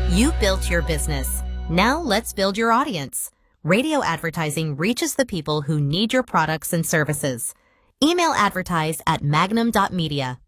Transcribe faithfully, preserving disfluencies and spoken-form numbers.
You built your business. Now let's build your audience. Radio advertising reaches the people who need your products and services. Email advertise at magnum dot media.